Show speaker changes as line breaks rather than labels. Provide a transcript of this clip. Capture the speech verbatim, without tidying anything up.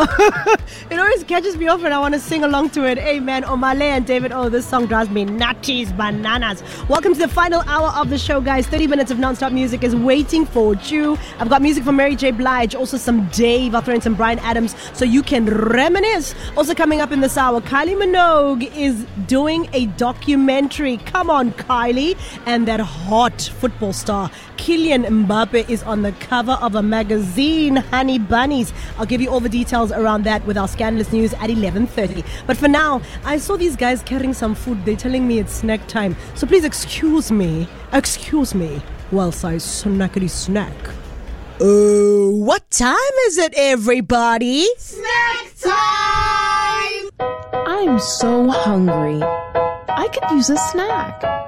It always catches me off and I want to sing along to it. Amen. Omale and David, oh, this song drives me nutties, bananas. Welcome to the final hour of the show, guys. thirty minutes of non-stop music is waiting for you. I've got music from Mary J. Blige, also some Dave. I'll throw in some Bryan Adams so you can reminisce. Also coming up in this hour, Kylie Minogue is doing a documentary. Come on, Kylie. And that hot football star, Kylian Mbappe, is on the cover of a magazine, Honey Bunnies. I'll give you all the details around that with our Scandalous News at eleven thirty. But for now, I saw these guys carrying some food. They're telling me it's snack time. So please excuse me, excuse me, whilst I snackety snack. Oh, what time is it, everybody?
Snack time!
I'm so hungry. I could use a snack.